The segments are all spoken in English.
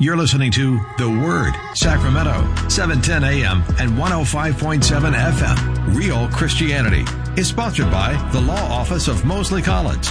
You're listening to The Word, Sacramento, 710 AM and 105.7 FM. Real Christianity is sponsored by the Law Office of Mosley Collins,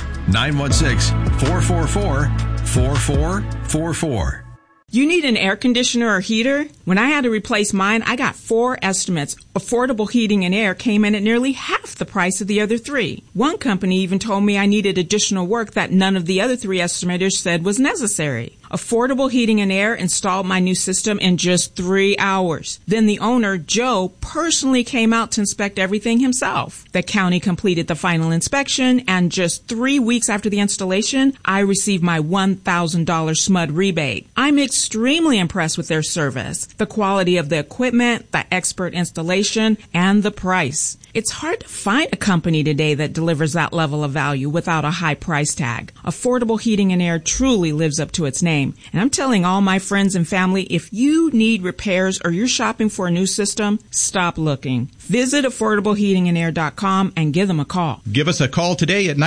916-444-4444. You need an air conditioner or heater? When I had to replace mine, I got 4 estimates. Affordable Heating and Air came in at nearly half the price of the other 3. One company even told me I needed additional work that none of the other 3 estimators said was necessary. Affordable Heating and Air installed my new system in just 3 hours. Then the owner, Joe, personally came out to inspect everything himself. The county completed the final inspection, and just 3 weeks after the installation, I received my $1,000 SMUD rebate. I'm extremely impressed with their service, the quality of the equipment, the expert installation, and the price. It's hard to find a company today that delivers that level of value without a high price tag. Affordable Heating and Air truly lives up to its name. And I'm telling all my friends and family, if you need repairs or you're shopping for a new system, stop looking. Visit AffordableHeatingandAir.com and give them a call. Give us a call today at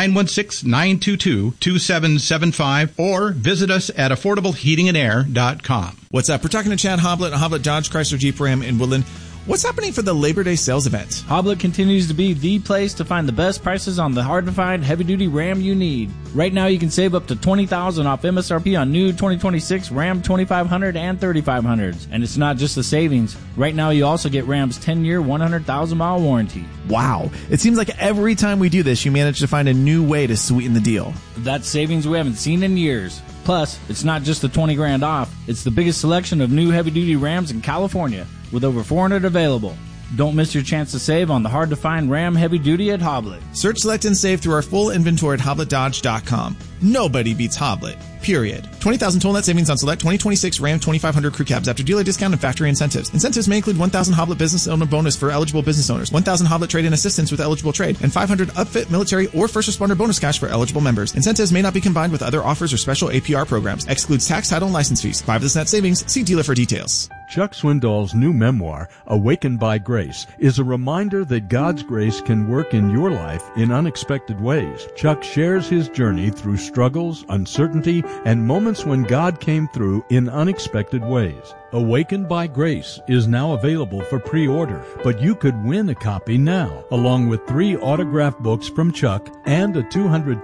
916-922-2775 or visit us at AffordableHeatingandAir.com. What's up? We're talking to Chad Hoblet, Hoblet Dodge Chrysler Jeep Ram in Woodland. What's happening for the Labor Day sales event? Hoblet continues to be the place to find the best prices on the hard-to-find heavy-duty Ram you need. Right now, you can save up to $20,000 off MSRP on new 2026 Ram 2500 and 3500s. And it's not just the savings. Right now, you also get Ram's 10-year, 100,000-mile warranty. Wow. It seems like every time we do this, you manage to find a new way to sweeten the deal. That's savings we haven't seen in years. Plus, it's not just the $20,000 off. It's the biggest selection of new heavy-duty Rams in California, with over 400 available. Don't miss your chance to save on the hard-to-find Ram Heavy Duty at Hoblet. Search, select, and save through our full inventory at HobletDodge.com. Nobody beats Hoblet. Period. $20,000 total net savings on select 2026 Ram 2500 crew cabs after dealer discount and factory incentives. Incentives may include $1,000 Hoblet business owner bonus for eligible business owners, $1,000 Hoblet trade-in assistance with eligible trade, and $500 upfit military or first responder bonus cash for eligible members. Incentives may not be combined with other offers or special APR programs. Excludes tax, title, and license fees. Buy with this net savings. See dealer for details. Chuck Swindoll's new memoir, Awakened by Grace, is a reminder that God's grace can work in your life in unexpected ways. Chuck shares his journey through struggles, uncertainty, and moments when God came through in unexpected ways. Awakened by Grace is now available for pre-order, but you could win a copy now, along with 3 autographed books from Chuck and a $250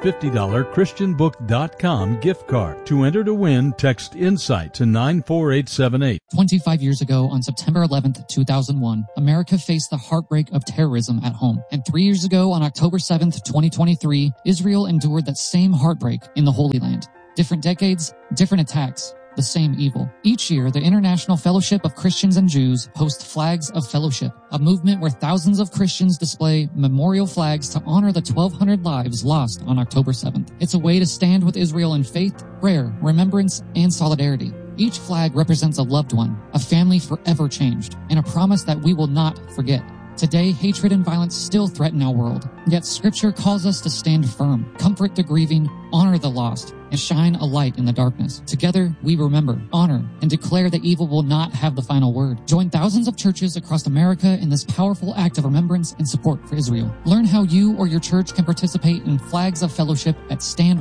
ChristianBook.com gift card. To enter to win, text INSIGHT to 94878. 25 years ago, on September 11th, 2001, America faced the heartbreak of terrorism at home. And 3 years ago, on October 7th, 2023, Israel endured that same heartbreak in the Holy Land. Different decades, different attacks, the same evil. Each year, the International Fellowship of Christians and Jews hosts Flags of Fellowship, a movement where thousands of Christians display memorial flags to honor the 1,200 lives lost on October 7th. It's a way to stand with Israel in faith, prayer, remembrance, and solidarity. Each flag represents a loved one, a family forever changed, and a promise that we will not forget. Today, hatred and violence still threaten our world, yet Scripture calls us to stand firm, comfort the grieving, honor the lost, and shine a light in the darkness. Together, we remember, honor, and declare that evil will not have the final word. Join thousands of churches across America in this powerful act of remembrance and support for Israel. Learn how you or your church can participate in Flags of Fellowship at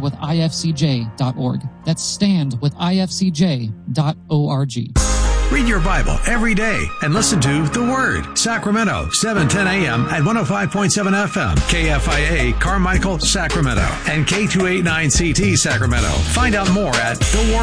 standwithifcj.org. That's standwithifcj.org. Read your Bible every day and listen to The Word, Sacramento, 710 AM at 105.7 FM, KFIA, Carmichael, Sacramento, and K289CT, Sacramento. Find out more at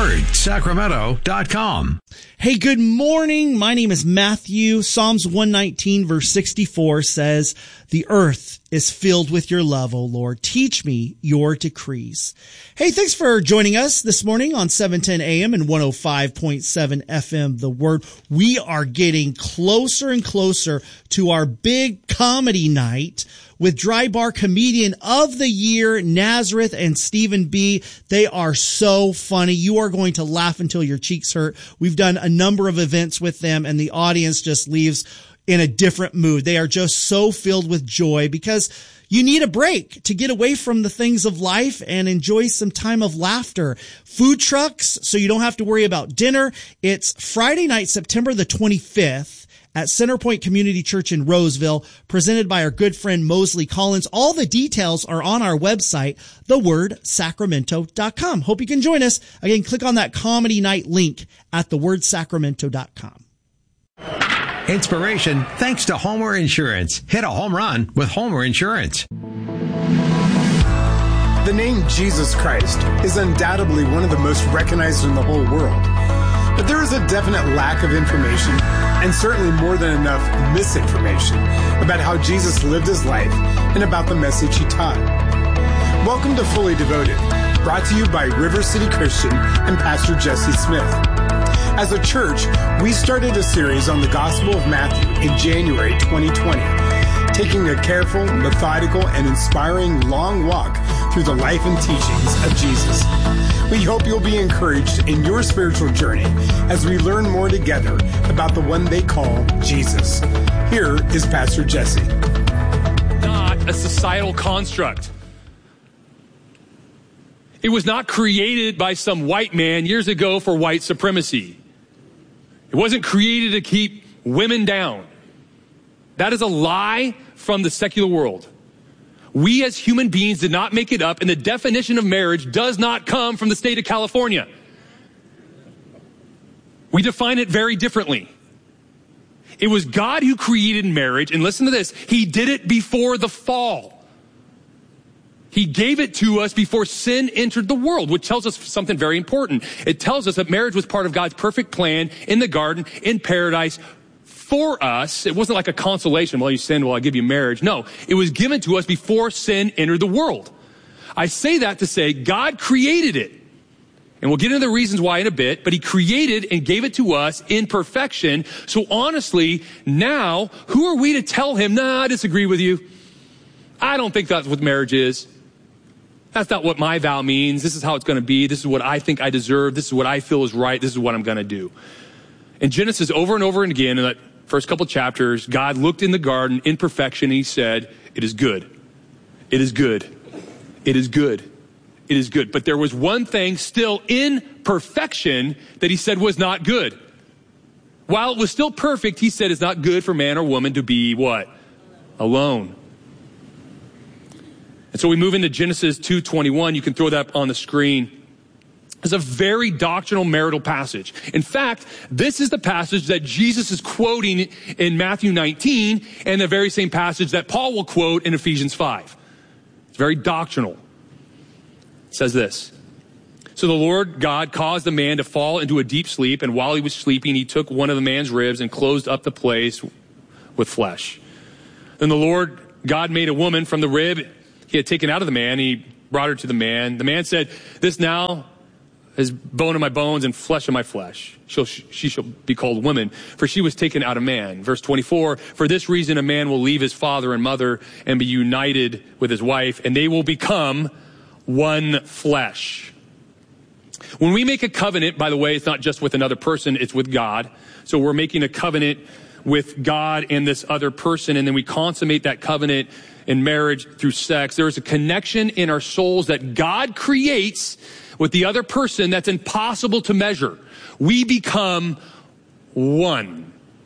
thewordsacramento.com. Hey, good morning. My name is Matthew. Psalms 119 verse 64 says, "The earth is filled with your love, O Lord. Teach me your decrees." Hey, thanks for joining us this morning on 710 AM and 105.7 FM, The Word. We are getting closer and closer to our big comedy night with Dry Bar Comedian of the Year, Nazareth and Stephen B. They are so funny. You are going to laugh until your cheeks hurt. We've done a number of events with them, and the audience just leaves in a different mood. They are just so filled with joy because you need a break to get away from the things of life and enjoy some time of laughter. Food trucks, so you don't have to worry about dinner. It's Friday night, September the 25th. at Centerpoint Community Church in Roseville, presented by our good friend Mosley Collins. All the details are on our website, thewordsacramento.com. Hope you can join us. Again, click on that comedy night link at thewordsacramento.com. Inspiration thanks to Homer Insurance. Hit a home run with Homer Insurance. The name Jesus Christ is undoubtedly one of the most recognized in the whole world. But there is a definite lack of information, and certainly more than enough misinformation, about how Jesus lived his life and about the message he taught. Welcome to Fully Devoted, brought to you by River City Christian and Pastor Jesse Smith. As a church, we started a series on the Gospel of Matthew in January 2020, taking a careful, methodical, and inspiring long walk through the life and teachings of Jesus. We hope you'll be encouraged in your spiritual journey as we learn more together about the one they call Jesus. Here is Pastor Jesse. Not a societal construct. It was not created by some white man years ago for white supremacy. It wasn't created to keep women down. That is a lie from the secular world. We as human beings did not make it up, and the definition of marriage does not come from the state of California. We define it very differently. It was God who created marriage, and listen to this, he did it before the fall. He gave it to us before sin entered the world, which tells us something very important. It tells us that marriage was part of God's perfect plan in the garden, in paradise, for us. It wasn't like a consolation. Well, you sin, well, I'll give you marriage. No, it was given to us before sin entered the world. I say that to say God created it. And we'll get into the reasons why in a bit, but he created and gave it to us in perfection. So honestly, now, who are we to tell him, nah, I disagree with you. I don't think that's what marriage is. That's not what my vow means. This is how it's going to be. This is what I think I deserve. This is what I feel is right. This is what I'm going to do. In Genesis, over and over and again, in that first couple chapters, God looked in the garden in perfection and he said, it is good. It is good. It is good. It is good. But there was one thing still in perfection that he said was not good. While it was still perfect, he said it's not good for man or woman to be what? Alone. And so we move into Genesis 2:21. You can throw that up on the screen. It's a very doctrinal marital passage. In fact, this is the passage that Jesus is quoting in Matthew 19 and the very same passage that Paul will quote in Ephesians 5. It's very doctrinal. It says this. So the Lord God caused the man to fall into a deep sleep, and while he was sleeping, he took one of the man's ribs and closed up the place with flesh. Then the Lord God made a woman from the rib he had taken out of the man. He brought her to the man. The man said, this now is bone of my bones and flesh of my flesh. She shall be called woman, for she was taken out of man. Verse 24, for this reason a man will leave his father and mother and be united with his wife, and they will become one flesh. When we make a covenant, by the way, it's not just with another person, it's with God. So we're making a covenant with God and this other person, and then we consummate that covenant in marriage through sex. There is a connection in our souls that God creates with the other person that's impossible to measure. We become one.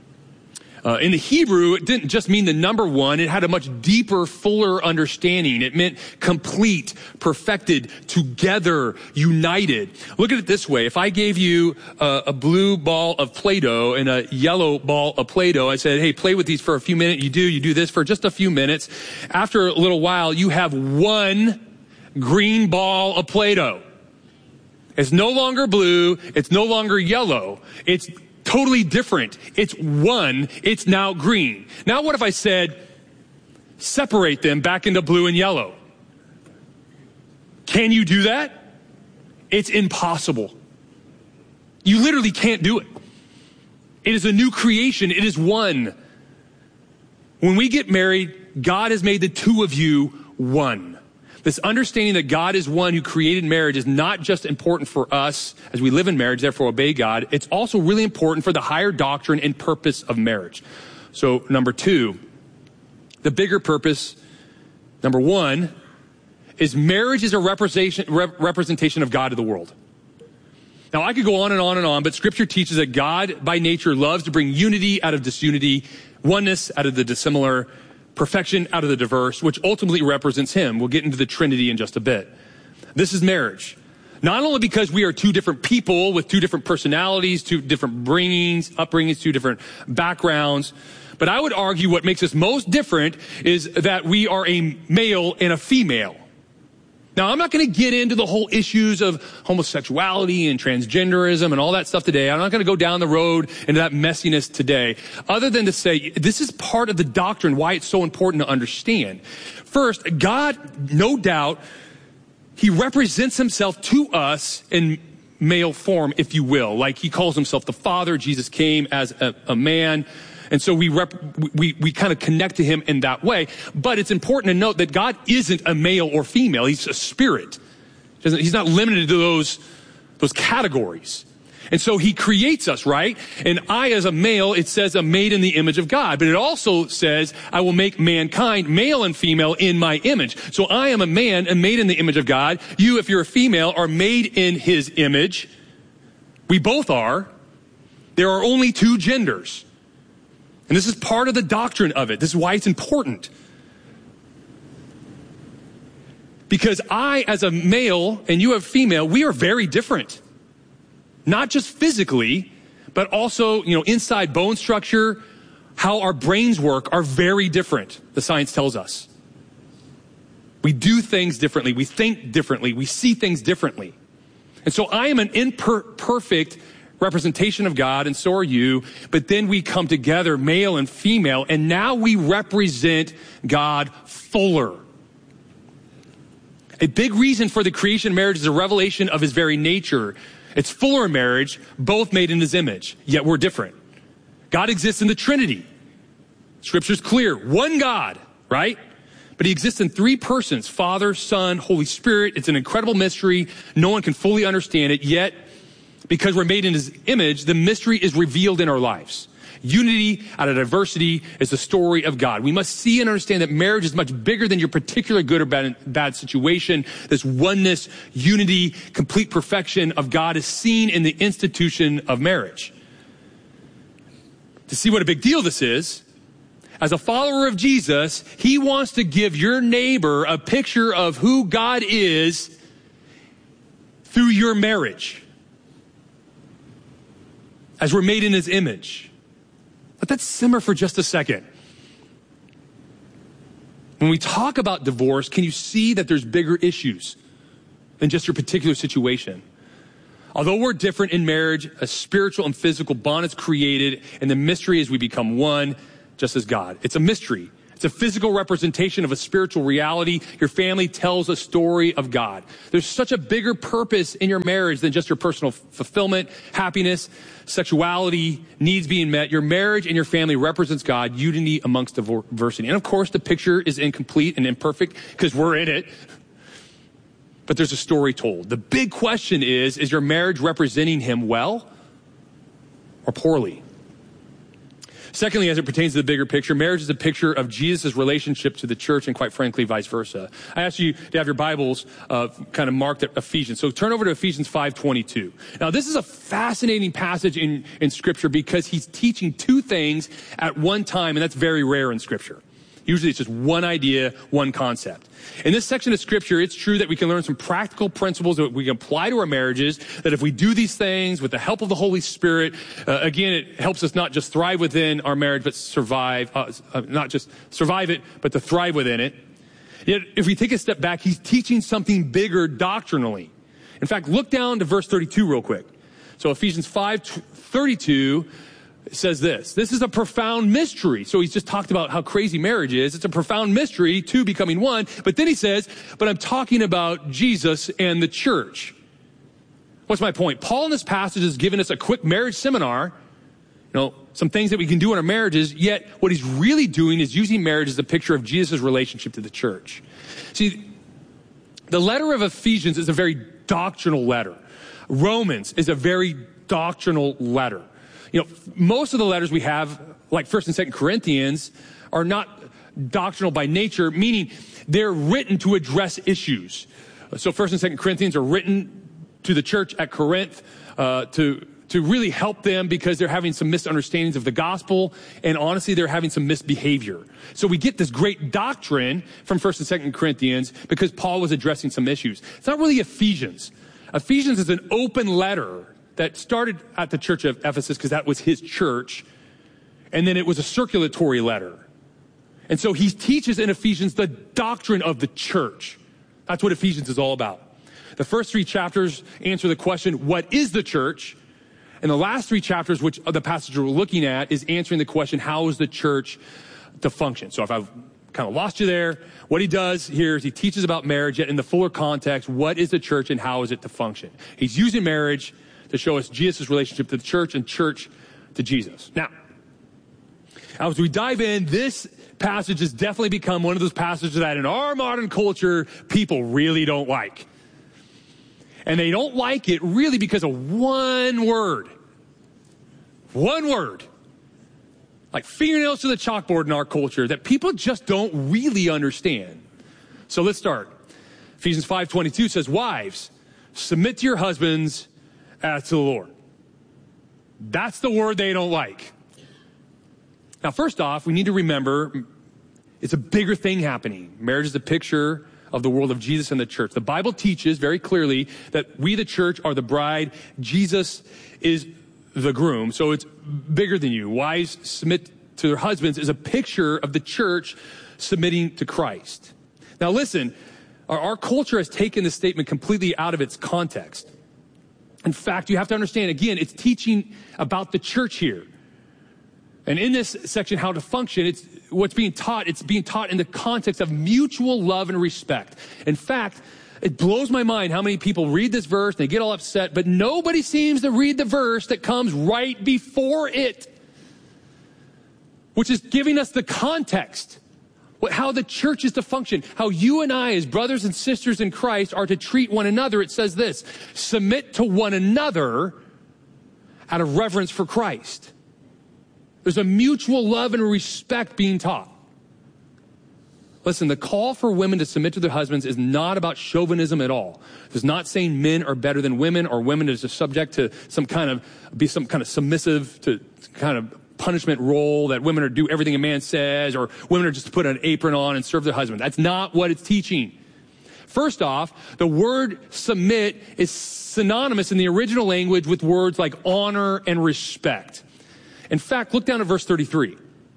In the Hebrew, it didn't just mean the number one. It had a much deeper, fuller understanding. It meant complete, perfected, together, united. Look at it this way. If I gave you a blue ball of Play-Doh and a yellow ball of Play-Doh, I said, hey, play with these for a few minutes. You do this for just a few minutes. After a little while, you have one green ball of Play-Doh. It's no longer blue. It's no longer yellow. It's totally different. It's one. It's now green. Now what if I said, separate them back into blue and yellow? Can you do that? It's impossible. You literally can't do it. It is a new creation. It is one. When we get married, God has made the two of you one. This understanding that God is one who created marriage is not just important for us as we live in marriage, therefore obey God. It's also really important for the higher doctrine and purpose of marriage. So number two, the bigger purpose, number one, is marriage is a representation of God to the world. Now, I could go on and on and on, but Scripture teaches that God, by nature, loves to bring unity out of disunity, oneness out of the dissimilar, perfection out of the diverse, which ultimately represents Him. We'll get into the Trinity in just a bit. This is marriage. Not only because we are two different people with two different personalities, two different upbringings, two different backgrounds, but I would argue what makes us most different is that we are a male and a female. Now, I'm not going to get into the whole issues of homosexuality and transgenderism and all that stuff today. I'm not going to go down the road into that messiness today, other than to say this is part of the doctrine, why it's so important to understand. First, God, no doubt, He represents Himself to us in male form, if you will. Like He calls Himself the Father. Jesus came as a man. And so we kind of connect to Him in that way. But it's important to note that God isn't a male or female. He's a spirit. He's not limited to those categories. And so He creates us, right? And I, as a male, it says I'm made in the image of God. But it also says I will make mankind, male and female, in my image. So I am a man and made in the image of God. You, if you're a female, are made in His image. We both are. There are only two genders. And this is part of the doctrine of it. This is why it's important. Because I, as a male, and you as a female, we are very different. Not just physically, but also, inside bone structure, how our brains work are very different, the science tells us. We do things differently. We think differently. We see things differently. And so I am an imperfect representation of God, and so are you, but then we come together, male and female, and now we represent God fuller. A big reason for the creation of marriage is a revelation of His very nature. It's fuller marriage, both made in His image, yet we're different. God exists in the Trinity. Scripture's clear. One God, right? But He exists in three persons, Father, Son, Holy Spirit. It's an incredible mystery. No one can fully understand it, yet because we're made in His image, the mystery is revealed in our lives. Unity out of diversity is the story of God. We must see and understand that marriage is much bigger than your particular good or bad situation. This oneness, unity, complete perfection of God is seen in the institution of marriage. To see what a big deal this is, as a follower of Jesus, He wants to give your neighbor a picture of who God is through your marriage. As we're made in His image. Let that simmer for just a second. When we talk about divorce, can you see that there's bigger issues than just your particular situation? Although we're different in marriage, a spiritual and physical bond is created, and the mystery is we become one, just as God. It's a mystery. It's a physical representation of a spiritual reality. Your family tells a story of God. There's such a bigger purpose in your marriage than just your personal fulfillment, happiness, sexuality, needs being met. Your marriage and your family represents God, unity amongst diversity. And of course, the picture is incomplete and imperfect because we're in it. But there's a story told. The big question is your marriage representing Him well or poorly? Secondly, as it pertains to the bigger picture, marriage is a picture of Jesus' relationship to the church and quite frankly, vice versa. I ask you to have your Bibles kind of marked at Ephesians. So turn over to Ephesians 5:22. Now, this is a fascinating passage in Scripture because He's teaching two things at one time, and that's very rare in Scripture. Usually it's just one idea, one concept. In this section of Scripture, it's true that we can learn some practical principles that we can apply to our marriages, that if we do these things with the help of the Holy Spirit, again, it helps us not just thrive within our marriage, but not just survive it, but to thrive within it. Yet, if we take a step back, He's teaching something bigger doctrinally. In fact, look down to verse 32 real quick. So Ephesians 5:32 says this is a profound mystery. So He's just talked about how crazy marriage is. It's a profound mystery, two becoming one. But then He says, but I'm talking about Jesus and the church. What's my point? Paul in this passage has given us a quick marriage seminar, some things that we can do in our marriages, yet what he's really doing is using marriage as a picture of Jesus' relationship to the church. See, the letter of Ephesians is a very doctrinal letter. Romans is a very doctrinal letter. Most of the letters we have, like 1st and 2nd Corinthians, are not doctrinal by nature, meaning they're written to address issues. So 1st and 2nd Corinthians are written to the church at Corinth to really help them because they're having some misunderstandings of the gospel, and honestly, they're having some misbehavior. So we get this great doctrine from 1st and 2nd Corinthians because Paul was addressing some issues. It's not really Ephesians. Ephesians is an open letter that started at the church of Ephesus because that was his church, and then it was a circulatory letter. And so he teaches in Ephesians the doctrine of the church. That's what Ephesians is all about. The first 3 chapters answer the question, what is the church? And the last 3 chapters, which are the passage we're looking at, is answering the question, how is the church to function? So if I've kind of lost you there, what he does here is he teaches about marriage, yet in the fuller context, what is the church and how is it to function? He's using marriage to show us Jesus' relationship to the church and church to Jesus. Now, as we dive in, this passage has definitely become one of those passages that in our modern culture, people really don't like. And they don't like it really because of one word. One word. Like fingernails to the chalkboard in our culture that people just don't really understand. So let's start. Ephesians 5:22 says, wives, submit to your husbands as to the Lord. That's the word they don't like. Now, first off, we need to remember it's a bigger thing happening. Marriage is a picture of the world of Jesus and the church. The Bible teaches very clearly that we, the church, are the bride. Jesus is the groom. So it's bigger than you. Wives submit to their husbands is a picture of the church submitting to Christ. Now listen, our culture has taken this statement completely out of its context. In fact, you have to understand, again, it's teaching about the church here. And in this section, how to function, it's what's being taught. It's being taught in the context of mutual love and respect. In fact, it blows my mind how many people read this verse, they get all upset, but nobody seems to read the verse that comes right before it, which is giving us the context, how the church is to function, how you and I as brothers and sisters in Christ are to treat one another. It says this, submit to one another out of reverence for Christ. There's a mutual love and respect being taught. Listen, the call for women to submit to their husbands is not about chauvinism at all. It's not saying men are better than women or women is subject to some kind of submissive to kind of punishment role that women are do everything a man says or women are just to put an apron on and serve their husband. That's not what it's teaching. First off, the word submit is synonymous in the original language with words like honor and respect. In fact, look down at verse 33.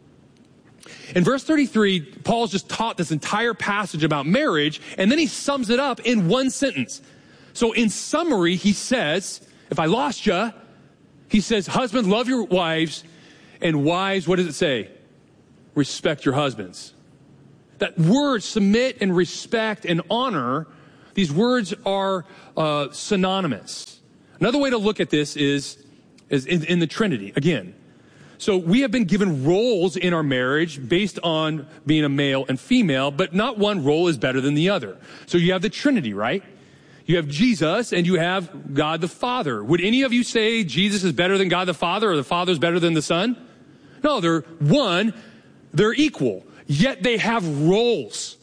In verse 33, Paul's just taught this entire passage about marriage, and then he sums it up in one sentence. So in summary, he says, if I lost you, he says, husbands, love your wives, and wives, what does it say? Respect your husbands. That word, submit and respect and honor, these words are synonymous. Another way to look at this is in the Trinity, again. So we have been given roles in our marriage based on being a male and female, but not one role is better than the other. So you have the Trinity, right? You have Jesus and you have God the Father. Would any of you say Jesus is better than God the Father or the Father is better than the Son? No, they're one, they're equal, yet they have roles.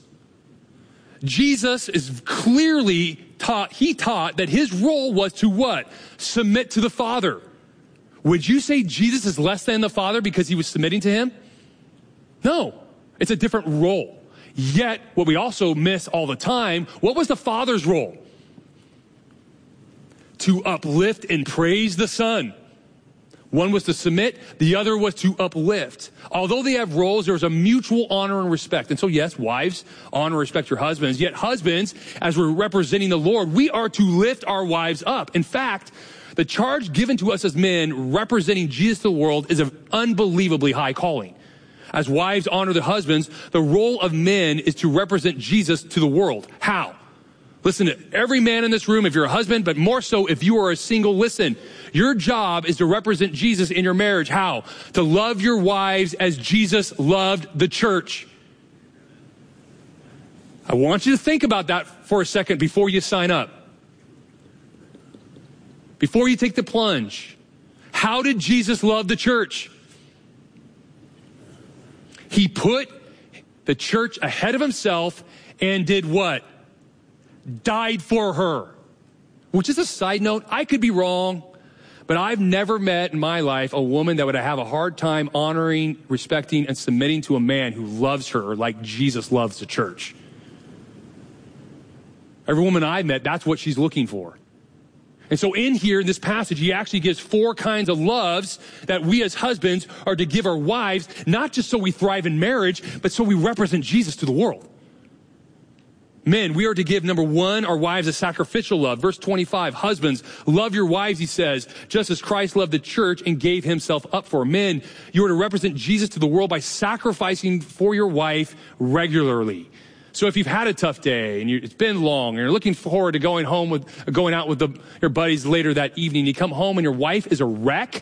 Jesus is clearly he taught that his role was to what? Submit to the Father. Would you say Jesus is less than the Father because he was submitting to him? No, it's a different role. Yet, what we also miss all the time, what was the Father's role? To uplift and praise the Son. One was to submit, the other was to uplift. Although they have roles, there's a mutual honor and respect. And so yes, wives, honor and respect your husbands. Yet husbands, as we're representing the Lord, we are to lift our wives up. In fact, the charge given to us as men representing Jesus to the world is an unbelievably high calling. As wives honor their husbands, the role of men is to represent Jesus to the world. How? Listen to every man in this room, if you're a husband, but more so if you are a single, listen. Your job is to represent Jesus in your marriage. How? To love your wives as Jesus loved the church. I want you to think about that for a second before you sign up. Before you take the plunge, how did Jesus love the church? He put the church ahead of himself and did what? Died for her. which is a side note, I could be wrong, but I've never met in my life a woman that would have a hard time honoring, respecting, and submitting to a man who loves her like Jesus loves the church. Every woman I've met, that's what she's looking for. And so in here, in this passage, he actually gives 4 kinds of loves that we as husbands are to give our wives, not just so we thrive in marriage, but so we represent Jesus to the world. Men, we are to give, number 1, our wives a sacrificial love. Verse 25, husbands, love your wives, he says, just as Christ loved the church and gave himself up for. Men, you are to represent Jesus to the world by sacrificing for your wife regularly. So if you've had a tough day and it's been long and you're looking forward to going out with your buddies later that evening, you come home and your wife is a wreck,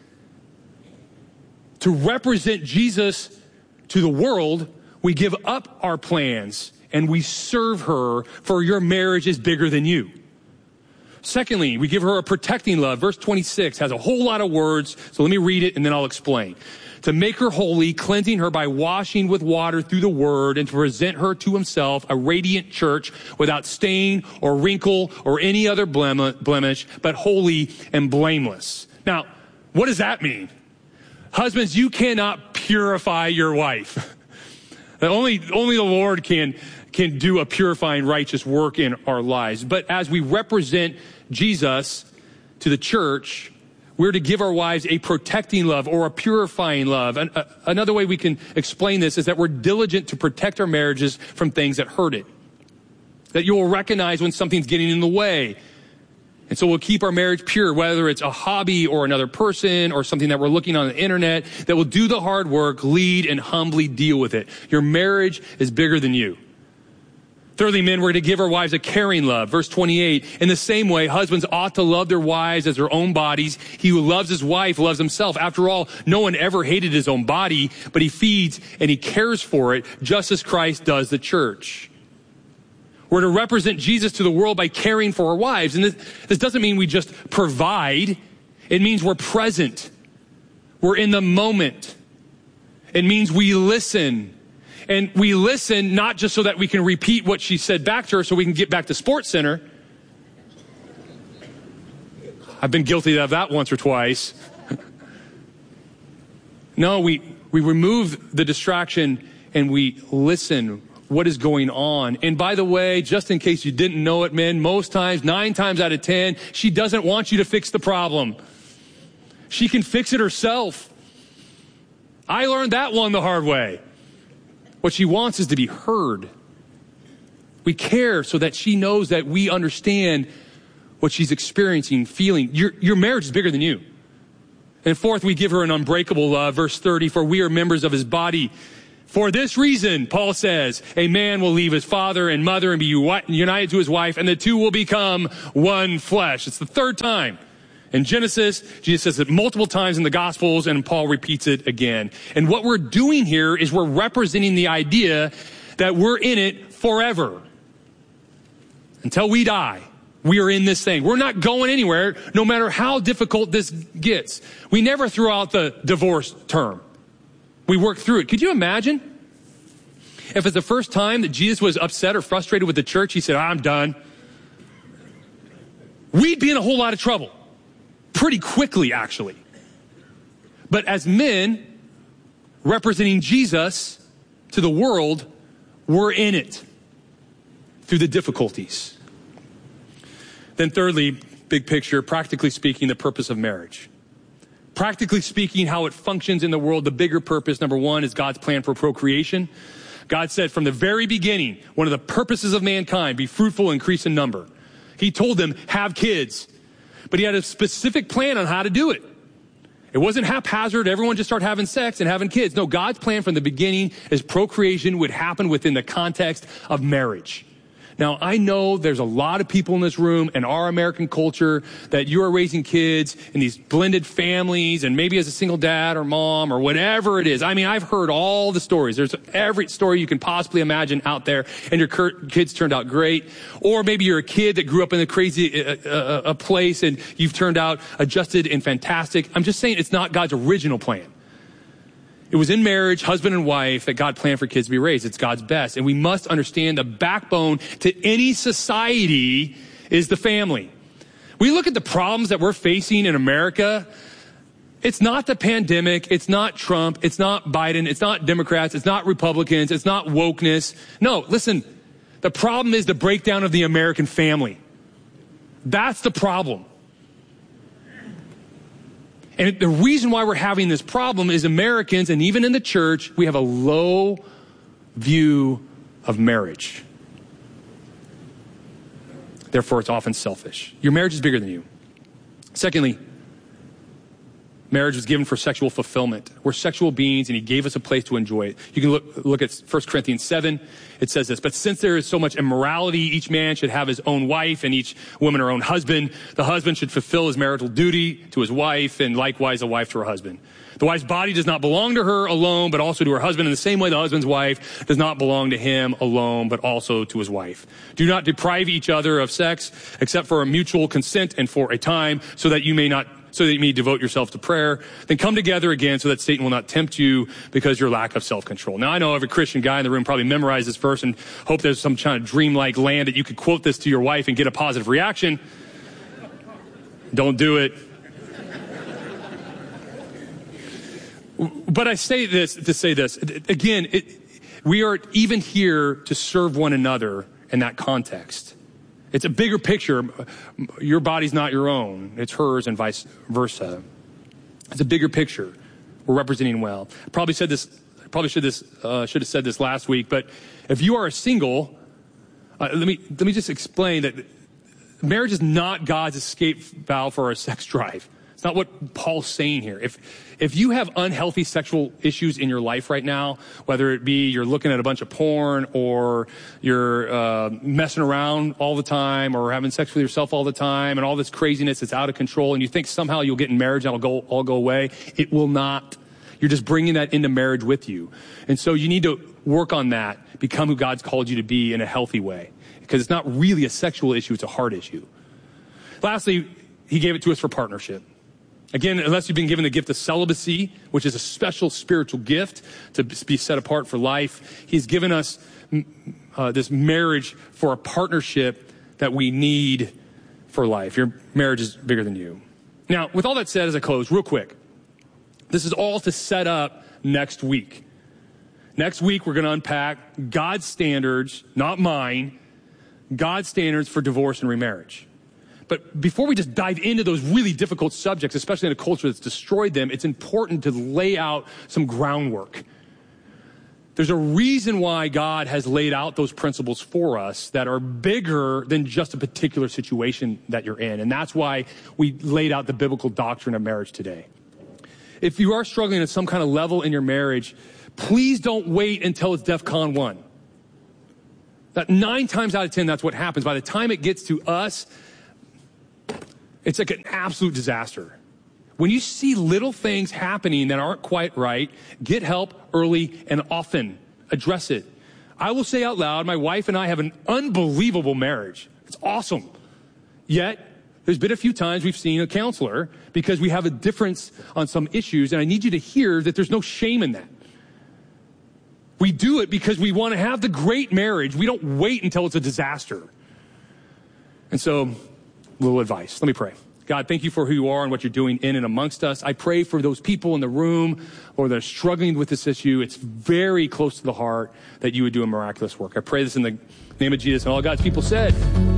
to represent Jesus to the world, we give up our plans and we serve her, for your marriage is bigger than you. Secondly, we give her a protecting love. Verse 26 has a whole lot of words, so let me read it and then I'll explain. To make her holy, cleansing her by washing with water through the word, and to present her to himself a radiant church without stain or wrinkle or any other blemish, but holy and blameless. Now, what does that mean? Husbands, you cannot purify your wife. Only the Lord can do a purifying, righteous work in our lives. But as we represent Jesus to the church, we're to give our wives a protecting love or a purifying love. And another way we can explain this is that we're diligent to protect our marriages from things that hurt it. That you will recognize when something's getting in the way. And so we'll keep our marriage pure, whether it's a hobby or another person or something that we're looking on the internet, that will do the hard work, lead, and humbly deal with it. Your marriage is bigger than you. Thirdly, men, we're to give our wives a caring love. Verse 28, in the same way, husbands ought to love their wives as their own bodies. He who loves his wife loves himself. After all, no one ever hated his own body, but he feeds and he cares for it, just as Christ does the church. We're to represent Jesus to the world by caring for our wives. And this doesn't mean we just provide. It means we're present. We're in the moment. It means we listen. And we listen not just so that we can repeat what she said back to her so we can get back to Sports Center. I've been guilty of that once or twice. No, we remove the distraction and we listen. What is going on? And by the way, just in case you didn't know it, men, most times, 9 times out of 10, she doesn't want you to fix the problem. She can fix it herself. I learned that one the hard way. What she wants is to be heard. We care so that she knows that we understand what she's experiencing, feeling. Your marriage is bigger than you. And fourth, we give her an unbreakable love. Verse 30, for we are members of his body. For this reason, Paul says, a man will leave his father and mother and be united to his wife, and the two will become one flesh. It's the 3rd time. In Genesis, Jesus says it multiple times in the Gospels, and Paul repeats it again. And what we're doing here is we're representing the idea that we're in it forever. Until we die, we are in this thing. We're not going anywhere, no matter how difficult this gets. We never throw out the divorce term. We work through it. Could you imagine if it's the first time that Jesus was upset or frustrated with the church, he said, I'm done? We'd be in a whole lot of trouble. Pretty quickly, actually. But as men representing Jesus to the world, we're in it through the difficulties. Then thirdly, big picture, practically speaking, the purpose of marriage. Practically speaking, how it functions in the world, the bigger purpose, number 1, is God's plan for procreation. God said from the very beginning, one of the purposes of mankind, be fruitful, increase in number. He told them, have kids. But he had a specific plan on how to do it. It wasn't haphazard. Everyone just started having sex and having kids. No, God's plan from the beginning is procreation would happen within the context of marriage. Now, I know there's a lot of people in this room in our American culture that you are raising kids in these blended families and maybe as a single dad or mom or whatever it is. I mean, I've heard all the stories. There's every story you can possibly imagine out there, and your kids turned out great. Or maybe you're a kid that grew up in a crazy a place and you've turned out adjusted and fantastic. I'm just saying it's not God's original plan. It was in marriage, husband and wife, that God planned for kids to be raised. It's God's best. And we must understand the backbone to any society is the family. We look at the problems that we're facing in America. It's not the pandemic. It's not Trump. It's not Biden. It's not Democrats. It's not Republicans. It's not wokeness. No, listen, the problem is the breakdown of the American family. That's the problem. And the reason why we're having this problem is Americans, and even in the church, we have a low view of marriage. Therefore, it's often selfish. Your marriage is bigger than you. Secondly, marriage was given for sexual fulfillment. We're sexual beings, and he gave us a place to enjoy it. You can look at 1 Corinthians 7. It says this, but since there is so much immorality, each man should have his own wife and each woman her own husband. The husband should fulfill his marital duty to his wife, and likewise a wife to her husband. The wife's body does not belong to her alone, but also to her husband. In the same way, the husband's wife does not belong to him alone, but also to his wife. Do not deprive each other of sex, except for a mutual consent and for a time, so that you may devote yourself to prayer. Then come together again so that Satan will not tempt you because of your lack of self-control. Now, I know every Christian guy in the room probably memorized this verse and hope there's some kind of dreamlike land that you could quote this to your wife and get a positive reaction. Don't do it. But I say this to say this. Again, we are even here to serve one another in that context. It's a bigger picture. Your body's not your own. It's hers and vice versa. It's a bigger picture. We're representing well. I probably should have said this last week, but if you are a single, let me just explain that marriage is not God's escape valve for our sex drive. It's not what Paul's saying here. If you have unhealthy sexual issues in your life right now, whether it be you're looking at a bunch of porn or you're messing around all the time or having sex with yourself all the time and all this craziness that's out of control, and you think somehow you'll get in marriage and it'll all go away, it will not. You're just bringing that into marriage with you. And so you need to work on that, become who God's called you to be in a healthy way, because it's not really a sexual issue, it's a heart issue. Lastly, he gave it to us for partnership. Again, unless you've been given the gift of celibacy, which is a special spiritual gift to be set apart for life, he's given us this marriage for a partnership that we need for life. Your marriage is bigger than you. Now, with all that said, as I close, real quick, this is all to set up next week. Next week, we're going to unpack God's standards, not mine, God's standards for divorce and remarriage. But before we just dive into those really difficult subjects, especially in a culture that's destroyed them, it's important to lay out some groundwork. There's a reason why God has laid out those principles for us that are bigger than just a particular situation that you're in. And that's why we laid out the biblical doctrine of marriage today. If you are struggling at some kind of level in your marriage, please don't wait until it's DEFCON 1. That 9 times out of 10, that's what happens. By the time it gets to us, it's like an absolute disaster. When you see little things happening that aren't quite right, get help early and often. Address it. I will say out loud, my wife and I have an unbelievable marriage. It's awesome. Yet, there's been a few times we've seen a counselor because we have a difference on some issues, and I need you to hear that there's no shame in that. We do it because we want to have the great marriage. We don't wait until it's a disaster. And so, little advice. Let me pray. God, thank you for who you are and what you're doing in and amongst us. I pray for those people in the room or that are struggling with this issue. It's very close to the heart that you would do a miraculous work. I pray this in the name of Jesus, and all God's people said.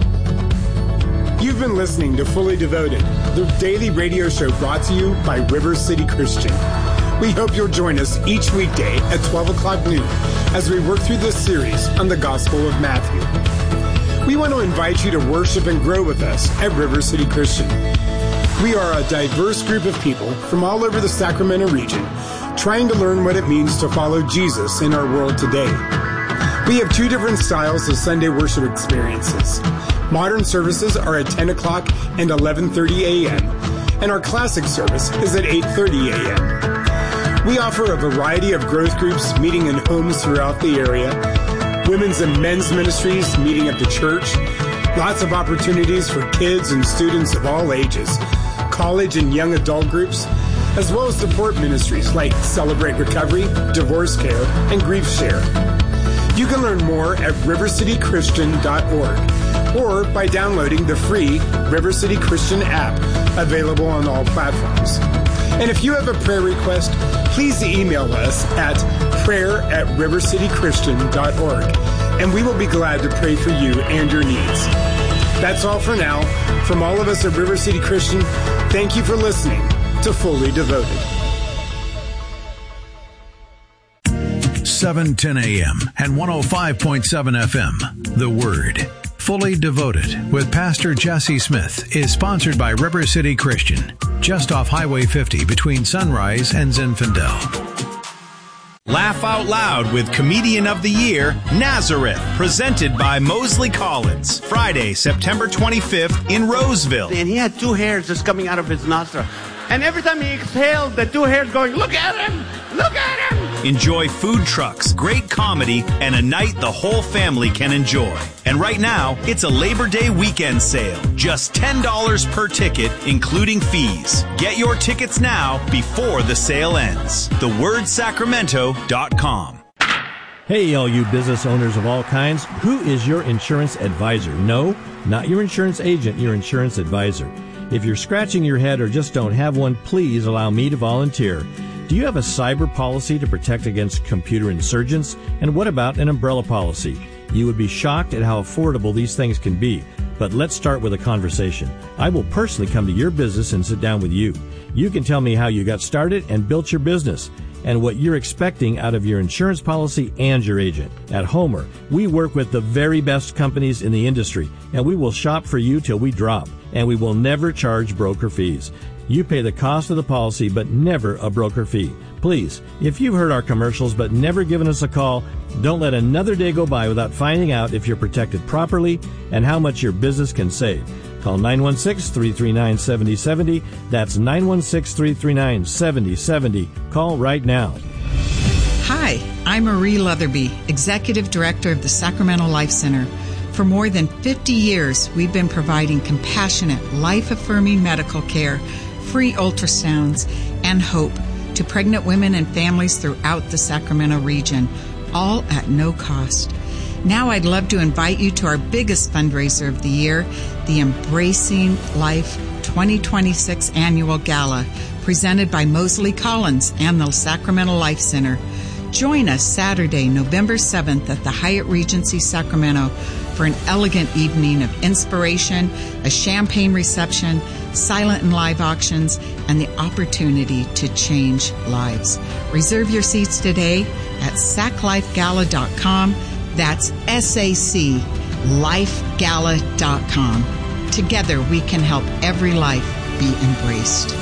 You've been listening to Fully Devoted, the daily radio show brought to you by River City Christian. We hope you'll join us each weekday at 12 o'clock noon as we work through this series on the Gospel of Matthew. We want to invite you to worship and grow with us at River City Christian. We are a diverse group of people from all over the Sacramento region trying to learn what it means to follow Jesus in our world today. We have 2 different styles of Sunday worship experiences. Modern services are at 10 o'clock and 11:30 a.m., and our classic service is at 8:30 a.m. We offer a variety of growth groups meeting in homes throughout the area, women's and men's ministries meeting at the church, lots of opportunities for kids and students of all ages, college and young adult groups, as well as support ministries like Celebrate Recovery, Divorce Care, and Grief Share. You can learn more at rivercitychristian.org or by downloading the free River City Christian app, available on all platforms. And if you have a prayer request, please email us at prayer@rivercitychristian.org, and we will be glad to pray for you and your needs. That's all for now. From all of us at River City Christian, thank you for listening to Fully Devoted. 710 AM and 105.7 FM. The Word. Fully Devoted with Pastor Jesse Smith is sponsored by River City Christian, just off Highway 50 between Sunrise and Zinfandel. Laugh Out Loud with Comedian of the Year, Nazareth, presented by Mosley Collins. Friday, September 25th in Roseville. And he had two hairs just coming out of his nostril. And every time he exhaled, the two hairs going, look at him! Look at him! Enjoy food trucks, great comedy, and a night the whole family can enjoy. And right now, it's a Labor Day weekend sale. Just $10 per ticket, including fees. Get your tickets now before the sale ends. TheWordSacramento.com. Hey, all you business owners of all kinds, who is your insurance advisor? No, not your insurance agent, your insurance advisor. If you're scratching your head or just don't have one, please allow me to volunteer. Do you have a cyber policy to protect against computer insurgents? And what about an umbrella policy? You would be shocked at how affordable these things can be. But let's start with a conversation. I will personally come to your business and sit down with you. You can tell me how you got started and built your business, and what you're expecting out of your insurance policy and your agent. At Homer, we work with the very best companies in the industry, and we will shop for you till we drop, and we will never charge broker fees. You pay the cost of the policy, but never a broker fee. Please, if you've heard our commercials but never given us a call, don't let another day go by without finding out if you're protected properly and how much your business can save. Call 916-339-7070. That's 916-339-7070. Call right now. Hi, I'm Marie Leatherby, Executive Director of the Sacramento Life Center. For more than 50 years, we've been providing compassionate, life-affirming medical care, free ultrasounds, and hope to pregnant women and families throughout the Sacramento region, all at no cost. Now I'd love to invite you to our biggest fundraiser of the year, the Embracing Life 2026 Annual Gala, presented by Mosley Collins and the Sacramento Life Center. Join us Saturday, November 7th at the Hyatt Regency Sacramento for an elegant evening of inspiration, a champagne reception, silent and live auctions, and the opportunity to change lives. Reserve your seats today at saclifegala.com. That's SACLifegala.com. Together we can help every life be embraced.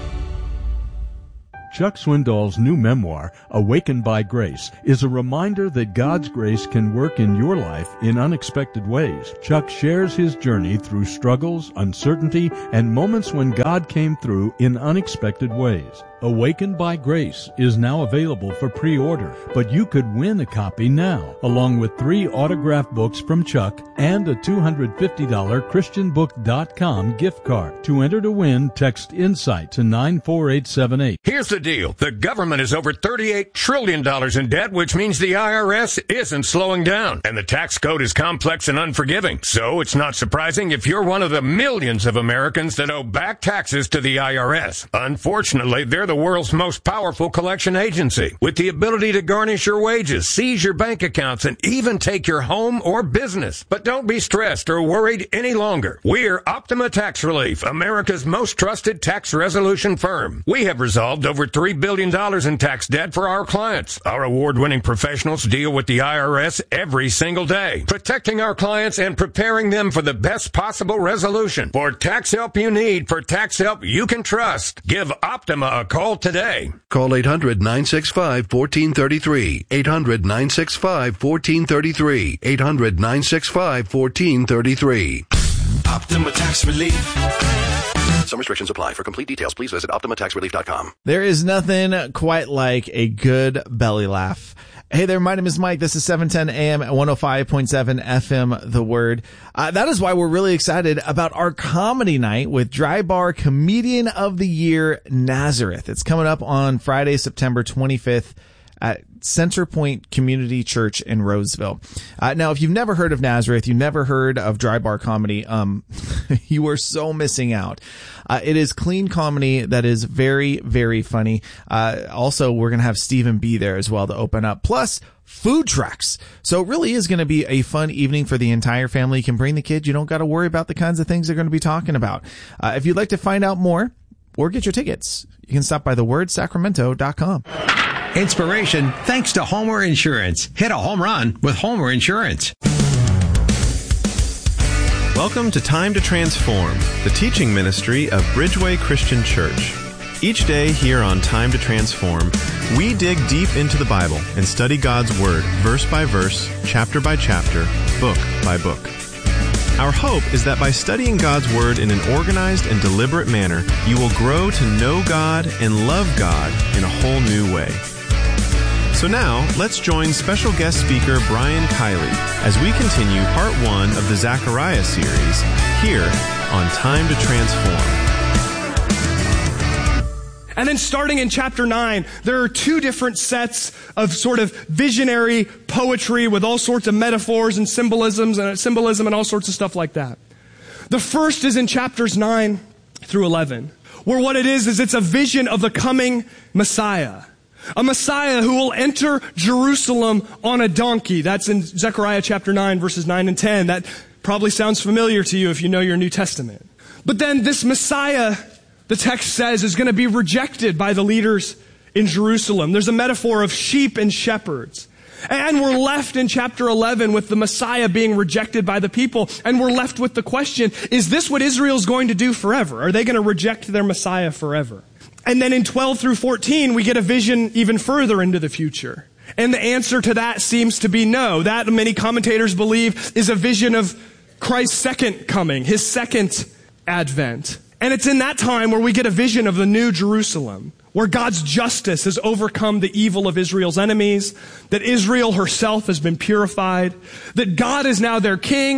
Chuck Swindoll's new memoir, Awakened by Grace, is a reminder that God's grace can work in your life in unexpected ways. Chuck shares his journey through struggles, uncertainty, and moments when God came through in unexpected ways. Awakened by Grace is now available for pre-order, but you could win a copy now, along with 3 autographed books from Chuck and a $250 ChristianBook.com gift card. To enter to win, text INSIGHT to 94878. Here's the deal. The government is over $38 trillion in debt, which means the IRS isn't slowing down. And the tax code is complex and unforgiving. So it's not surprising if you're one of the millions of Americans that owe back taxes to the IRS. Unfortunately, they're the world's most powerful collection agency, with the ability to garnish your wages, seize your bank accounts, and even take your home or business. But don't be stressed or worried any longer. We're Optima Tax Relief, America's most trusted tax resolution firm. We have resolved over $3 billion in tax debt for our clients. Our award-winning professionals deal with the IRS every single day, protecting our clients and preparing them for the best possible resolution. For tax help you need, for tax help you can trust, give Optima a call today. Call 800-965-1433. 800-965-1433. 800-965-1433. Optima Tax Relief. Some restrictions apply. For complete details, please visit OptimaTaxRelief.com. There is nothing quite like a good belly laugh. Hey there, my name is Mike. This is 710 AM at 105.7 FM, The Word. That is why we're really excited about our comedy night with Dry Bar Comedian of the Year, Nazareth. It's coming up on Friday, September 25th at Centerpoint Community Church in Roseville. Now, if you've never heard of Nazareth, you've never heard of Dry Bar Comedy, you are so missing out. It is clean comedy that is very, very funny. Also, we're going to have Stephen B there as well to open up. Plus, food trucks. So it really is going to be a fun evening for the entire family. You can bring the kids. You don't got to worry about the kinds of things they're going to be talking about. If you'd like to find out more or get your tickets, you can stop by thewordsacramento.com. Inspiration thanks to Homer Insurance. Hit a home run with Homer Insurance. Welcome to Time to Transform, the teaching ministry of Bridgeway Christian Church. Each day here on Time to Transform, we dig deep into the Bible and study God's Word, verse by verse, chapter by chapter, book by book. Our hope is that by studying God's Word in an organized and deliberate manner, you will grow to know God and love God in a whole new way. So now, let's join special guest speaker Brian Kiley as we continue part 1 of the Zechariah series here on Time to Transform. And then starting in chapter 9, there are 2 different sets of sort of visionary poetry with all sorts of metaphors and symbolism and all sorts of stuff like that. The first is in chapters 9 through 11, where what it is it's a vision of the coming Messiah. A Messiah who will enter Jerusalem on a donkey. That's in Zechariah chapter 9, verses 9 and 10. That probably sounds familiar to you if you know your New Testament. But then this Messiah, the text says, is going to be rejected by the leaders in Jerusalem. There's a metaphor of sheep and shepherds. And we're left in chapter 11 with the Messiah being rejected by the people. And we're left with the question, is this what Israel's going to do forever? Are they going to reject their Messiah forever? And then in 12 through 14, we get a vision even further into the future. And the answer to that seems to be no. That, many commentators believe, is a vision of Christ's second coming, his second advent. And it's in that time where we get a vision of the new Jerusalem, where God's justice has overcome the evil of Israel's enemies, that Israel herself has been purified, that God is now their king,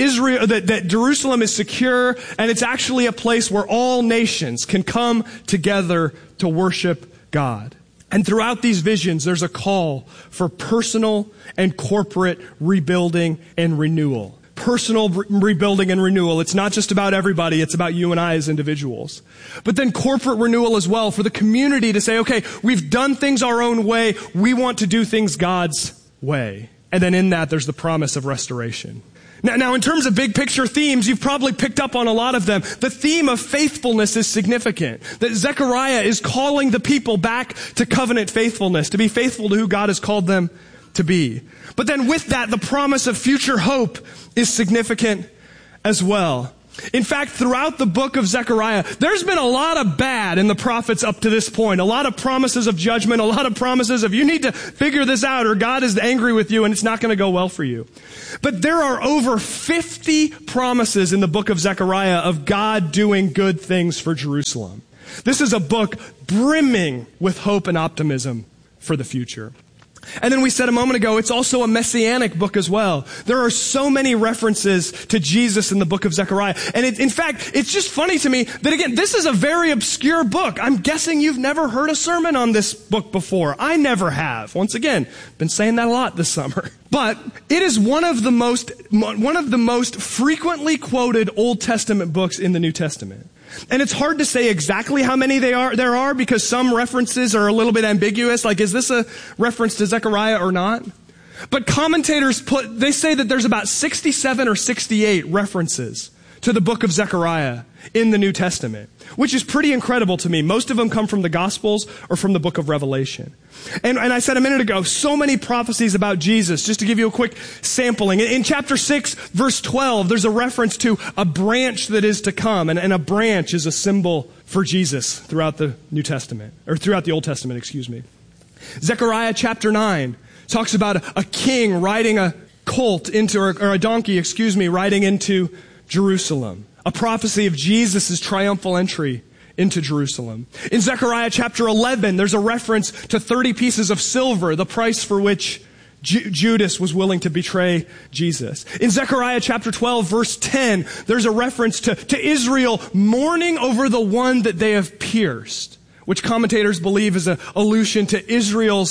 that Jerusalem is secure, and it's actually a place where all nations can come together to worship God. And throughout these visions, there's a call for personal and corporate rebuilding and renewal. Personal rebuilding and renewal. It's not just about everybody, it's about you and I as individuals. But then corporate renewal as well, for the community to say, okay, we've done things our own way, we want to do things God's way. And then in that, there's the promise of restoration. Now, in terms of big picture themes, you've probably picked up on a lot of them. The theme of faithfulness is significant. That Zechariah is calling the people back to covenant faithfulness, to be faithful to who God has called them to be. But then with that, the promise of future hope is significant as well. In fact, throughout the book of Zechariah, there's been a lot of bad in the prophets up to this point. A lot of promises of judgment, a lot of promises of you need to figure this out or God is angry with you and it's not going to go well for you. But there are over 50 promises in the book of Zechariah of God doing good things for Jerusalem. This is a book brimming with hope and optimism for the future. And then we said a moment ago, it's also a messianic book as well. There are so many references to Jesus in the book of Zechariah. And in fact, it's just funny to me that, again, this is a very obscure book. I'm guessing you've never heard a sermon on this book before. I never have. Once again, been saying that a lot this summer. But it is one of the most frequently quoted Old Testament books in the New Testament. And it's hard to say exactly how many there are because some references are a little bit ambiguous. Like, is this a reference to Zechariah or not? But commentators they say that there's about 67 or 68 references to the book of Zechariah in the New Testament, which is pretty incredible to me. Most of them come from the Gospels or from the book of Revelation. And I said a minute ago, so many prophecies about Jesus. Just to give you a quick sampling. In chapter 6, verse 12, there's a reference to a branch that is to come. And a branch is a symbol for Jesus throughout the New Testament, or throughout the Old Testament, excuse me. Zechariah chapter 9 talks about a king riding a colt or a donkey, riding into Jerusalem. A prophecy of Jesus' triumphal entry into Jerusalem. In Zechariah chapter 11, there's a reference to 30 pieces of silver, the price for which Judas was willing to betray Jesus. In Zechariah chapter 12, verse 10, there's a reference to Israel mourning over the one that they have pierced, which commentators believe is an allusion to Israel's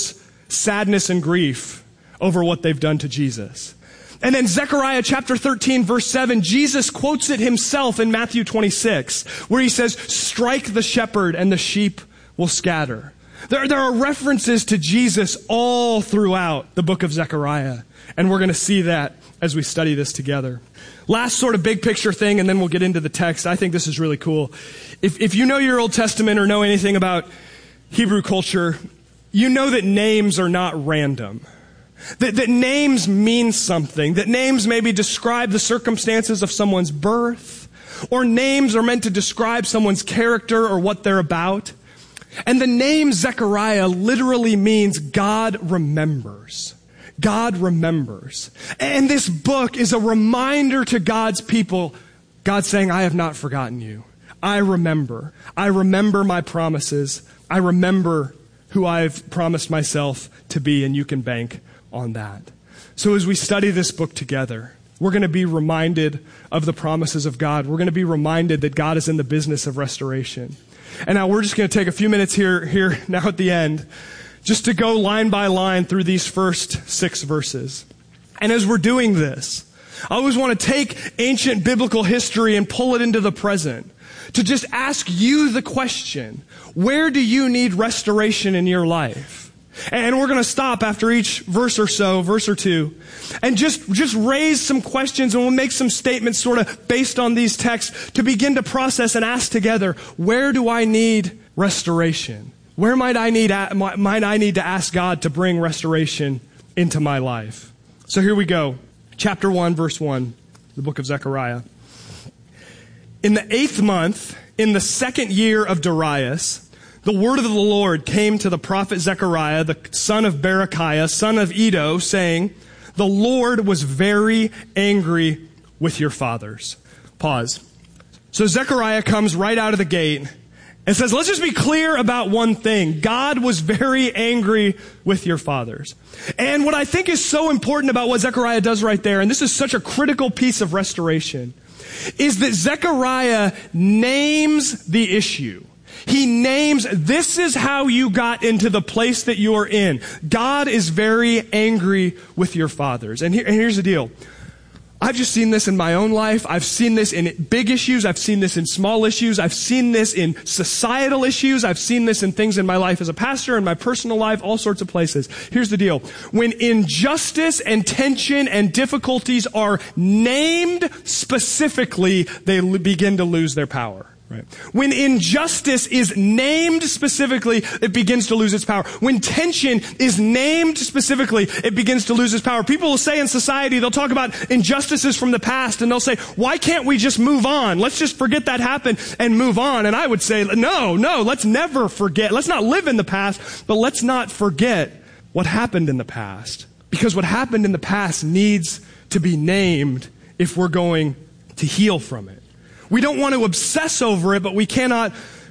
sadness and grief over what they've done to Jesus. And then Zechariah chapter 13, verse 7, Jesus quotes it himself in Matthew 26, where he says, strike the shepherd and the sheep will scatter. There are references to Jesus all throughout the book of Zechariah, and we're going to see that as we study this together. Last sort of big picture thing, and then we'll get into the text. I think this is really cool. If you know your Old Testament or know anything about Hebrew culture, you know that names are not random. That names mean something. That names maybe describe the circumstances of someone's birth, or names are meant to describe someone's character or what they're about. And the name Zechariah literally means God remembers. God remembers. And this book is a reminder to God's people, God saying, I have not forgotten you. I remember. I remember my promises. I remember who I've promised myself to be, and you can bank on that. So as we study this book together, we're going to be reminded of the promises of God. We're going to be reminded that God is in the business of restoration. And now we're just going to take a few minutes here now at the end, just to go line by line through these first 6 verses. And as we're doing this, I always want to take ancient biblical history and pull it into the present, to just ask you the question, where do you need restoration in your life? And we're going to stop after each verse or so, verse or two, and just raise some questions, and we'll make some statements sort of based on these texts to begin to process and ask together, where do I need restoration? Where might I need to ask God to bring restoration into my life? So here we go. Chapter 1, verse 1, the book of Zechariah. In the 8th month, in the 2nd year of Darius, the word of the Lord came to the prophet Zechariah, the son of Berechiah, son of Iddo, saying, the Lord was very angry with your fathers. Pause. So Zechariah comes right out of the gate and says, let's just be clear about one thing. God was very angry with your fathers. And what I think is so important about what Zechariah does right there, and this is such a critical piece of restoration, is that Zechariah names the issue. He names, this is how you got into the place that you're in. God is very angry with your fathers. And here's the deal. I've just seen this in my own life. I've seen this in big issues. I've seen this in small issues. I've seen this in societal issues. I've seen this in things in my life as a pastor, in my personal life, all sorts of places. Here's the deal. When injustice and tension and difficulties are named specifically, they begin to lose their power. Right. When injustice is named specifically, it begins to lose its power. When tension is named specifically, it begins to lose its power. People will say in society, they'll talk about injustices from the past, and they'll say, why can't we just move on? Let's just forget that happened and move on. And I would say, no, let's never forget. Let's not live in the past, but let's not forget what happened in the past. Because what happened in the past needs to be named if we're going to heal from it. We don't want to obsess over it, but we cannot